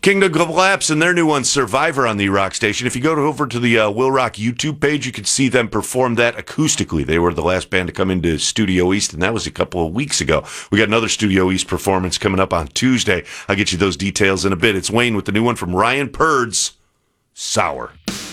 Kingdom Collapse and their new one, Survivor, on the Rock Station. If you go over to the Will Rock YouTube page, you can see them perform that acoustically. They were the last band to come into Studio East, and that was a couple of weeks ago. We got another Studio East performance coming up on Tuesday. I'll get you those details in a bit. It's Wayne with the new one from Ryan Purd's, Sour.